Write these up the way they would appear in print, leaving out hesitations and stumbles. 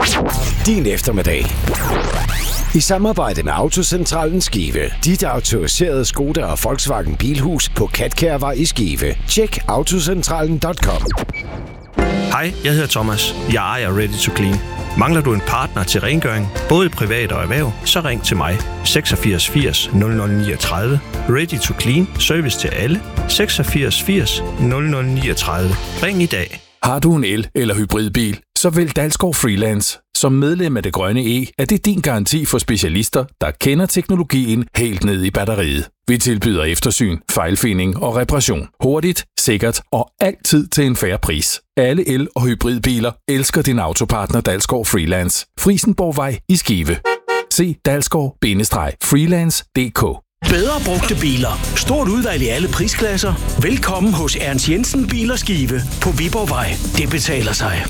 Din eftermiddag. I samarbejde med Autocentralen Skive. Dit autoriserede Skoda og Volkswagen Bilhus på Katkærvej i Skive. Tjek autocentralen.com. Hej, jeg hedder Thomas. Jeg ejer Ready to Clean. Mangler du en partner til rengøring, både privat og erhverv, så ring til mig. 86 80 0039. Ready to Clean. Service til alle. 86 80 0039. Ring i dag. Har du en el- eller hybridbil, så vælg Dalsgaard Freelance. Som medlem af Det Grønne E er det din garanti for specialister, der kender teknologien helt ned i batteriet. Vi tilbyder eftersyn, fejlfinding og reparation. Hurtigt, sikkert og altid til en fair pris. Alle el- og hybridbiler elsker din autopartner Dalsgaard Freelance. Frisenborgvej i Skive. Se dalsgaard-freelance.dk. Bedre brugte biler. Stort udvalg i alle prisklasser. Velkommen hos Ernst Jensen Biler Skive på Viborgvej. Det betaler sig.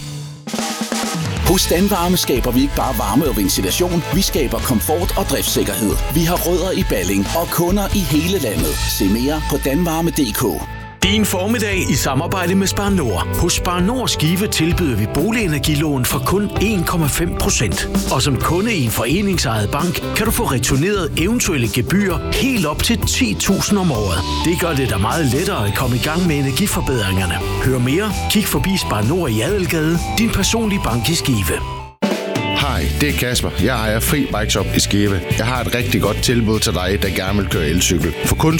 Hos Danvarme skaber vi ikke bare varme og ventilation, vi skaber komfort og driftssikkerhed. Vi har rødder i Balling og kunder i hele landet. Se mere på danvarme.dk. Din formiddag i samarbejde med Spar Nord. Hos Spar Nord Skive tilbyder vi boligenergilån for kun 1,5%. Og som kunde i en foreningsejet bank, kan du få returneret eventuelle gebyrer helt op til 10.000 om året. Det gør det da meget lettere at komme i gang med energiforbedringerne. Hør mere, kig forbi Spar Nord i Adelgade, din personlige bank i Skive. Hej, det er Kasper. Jeg ejer Fri Bike Shop i Skive. Jeg har et rigtig godt tilbud til dig, der gerne vil køre elcykel. For kun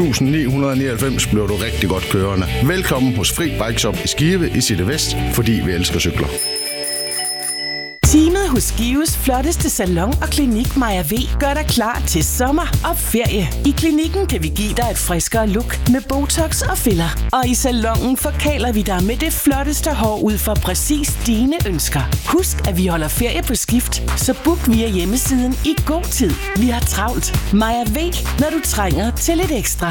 7.999 bliver du rigtig godt kørende. Velkommen hos Fri Bike Shop i Skive i City Vest, fordi vi elsker cykler. Teamet hos Skives flotteste salon og klinik Maja V gør dig klar til sommer og ferie. I klinikken kan vi give dig et friskere look med botox og filler. Og i salonen forkæler vi dig med det flotteste hår ud fra præcis dine ønsker. Husk, at vi holder ferie på skift, så book via hjemmesiden i god tid. Vi har travlt. Maja V, når du trænger til lidt ekstra.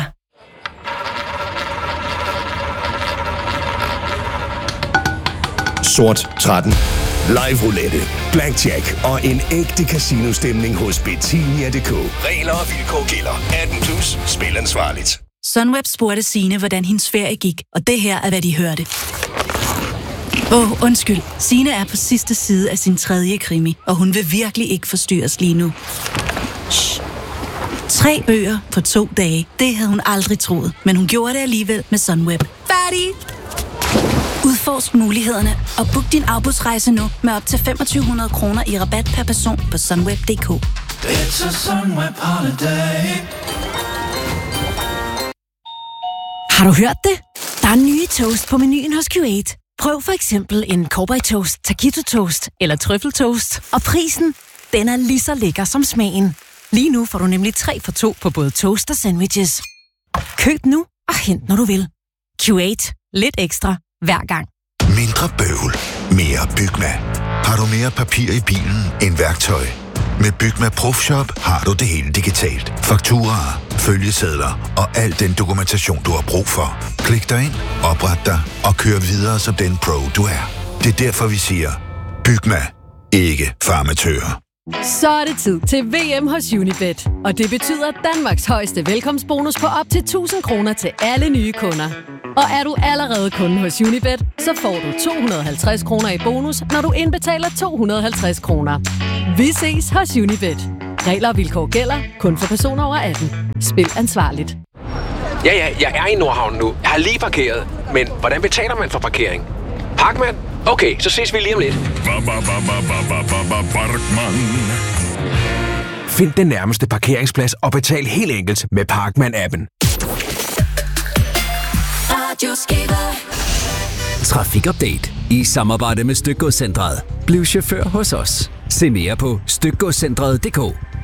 Sort 13. Live roulette, blackjack og en ægte casino-stemning hos Betinia.dk. Regler og vilkår gælder. 18+. Spil ansvarligt. Sunweb spurgte Signe, hvordan hendes ferie gik, og det her er, hvad de hørte. Undskyld. Signe er på sidste side af sin 3. krimi, og hun vil virkelig ikke forstyrres lige nu. Shh. 3 bøger på 2 dage. Det havde hun aldrig troet, men hun gjorde det alligevel med Sunweb. Færdig! Udforsk mulighederne og book din afbudsrejse nu med op til 2.500 kroner i rabat per person på sunweb.dk. It's a Sunweb holiday. Har du hørt det? Der er nye toast på menuen hos Q8. Prøv for eksempel en Cowboy Toast, Taquito Toast eller Trøffeltoast. Og prisen, den er lige så lækker som smagen. Lige nu får du nemlig 3 for 2 på både toast og sandwiches. Køb nu og hent når du vil. Q8. Lidt ekstra hver gang. Mindre bøvl. Mere Bygma. Har du mere papir i bilen end værktøj? Med Bygma ProFshop har du det hele digitalt. Fakturaer, følgesedler og al den dokumentation, du har brug for. Klik dig ind, opret dig og kør videre som den pro, du er. Det er derfor, vi siger, Bygma. Ikke farmatører. Så er det tid til VM hos Unibet. Og det betyder Danmarks højeste velkomstbonus på op til 1.000 kroner til alle nye kunder. Og er du allerede kunde hos Unibet, så får du 250 kroner i bonus, når du indbetaler 250 kroner. Vi ses hos Unibet. Regler og vilkår gælder kun for personer over 18. Spil ansvarligt. Ja, jeg er i Nordhavn nu. Jeg har lige parkeret. Men hvordan betaler man for parkering? Parkmand? Okay, så ses vi lige om lidt. Find den nærmeste parkeringsplads og betal helt enkelt med Parkman-appen. Trafikupdate i samarbejde med Stykgodscentret. Bliv chauffør hos os. Se mere på stykgodscentret.dk.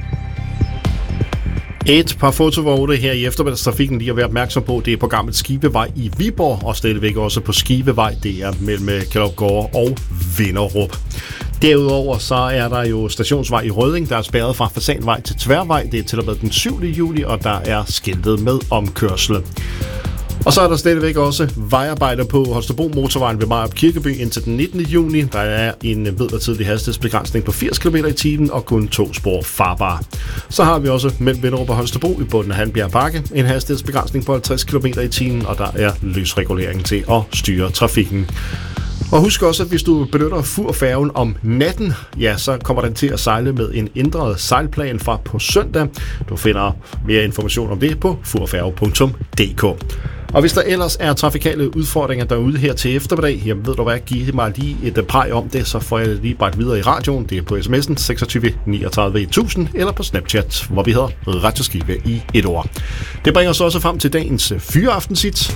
Et par fotovogne her i eftermiddagstrafikken lige at være opmærksom på. Det er på Gammel Skivevej i Viborg, og stadigvæk også på Skivevej. Det er mellem Kjellerupgård og Vinderup. Derudover så er der jo Stationsvej i Rødding, der er spærret fra Fasanvej til Tværvej. Det er til og med den 7. juli, og der er skiltet med omkørsel. Og så er der stadigvæk også vejarbejder på Holstebro Motorvejen ved Mariup Kirkeby indtil den 19. juni. Der er en midlertidig hastighedsbegrænsning på 80 km i timen og kun 2 spor farbare. Så har vi også mellem Vinderup og Holstebro i bunden af Hanbjerg Bakke en hastighedsbegrænsning på 50 km i timen, og der er lysregulering til at styre trafikken. Og husk også, at hvis du benytter Fur-færgen om natten, ja, så kommer den til at sejle med en ændret sejlplan fra på søndag. Du finder mere information om det på furfærge.dk. Og hvis der ellers er trafikale udfordringer derude her til eftermiddag, jamen ved du hvad, giv mig lige et præg om det, så får jeg lige bragt videre i radioen. Det er på sms'en 26 39 1000 eller på Snapchat, hvor vi hedder Radioskive i et ord. Det bringer os også frem til dagens fyraftensigt.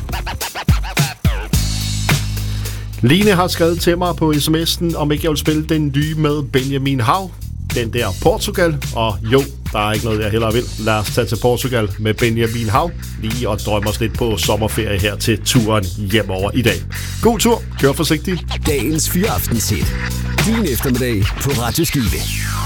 Line har skrevet til mig på sms'en, om ikke jeg vil spille den nye med Benjamin Hav, den der Portugal, og jo, der er ikke noget, jeg hellere vil. Lad os tage til Portugal med Benjamin Hav, lige og drømme os lidt på sommerferie her til turen hjemover i dag. God tur, kør forsigtigt. Dagens fyraftensigt. Din eftermiddag på Radioskive.